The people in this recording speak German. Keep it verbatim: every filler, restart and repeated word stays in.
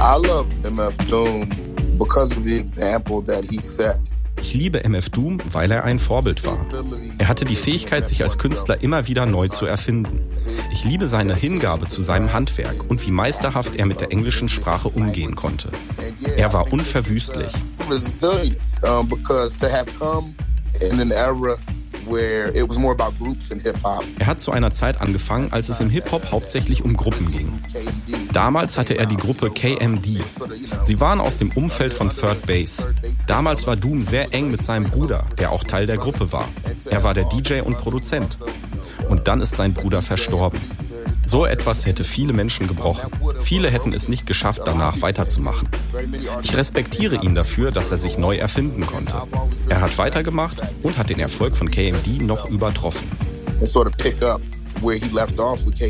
I love M F Doom because of the example that he set. Ich liebe M F Doom, weil er ein Vorbild war. Er hatte die Fähigkeit, sich als Künstler immer wieder neu zu erfinden. Ich liebe seine Hingabe zu seinem Handwerk und wie meisterhaft er mit der englischen Sprache umgehen konnte. Er war unverwüstlich. Er hat zu einer Zeit angefangen, als es im Hip-Hop hauptsächlich um Gruppen ging. Damals hatte er die Gruppe K M D. Sie waren aus dem Umfeld von Third Base. Damals war Doom sehr eng mit seinem Bruder, der auch Teil der Gruppe war. Er war der D J und Produzent. Und dann ist sein Bruder verstorben. So etwas hätte viele Menschen gebrochen. Viele hätten es nicht geschafft, danach weiterzumachen. Ich respektiere ihn dafür, dass er sich neu erfinden konnte. Er hat weitergemacht und hat den Erfolg von K M D noch übertroffen.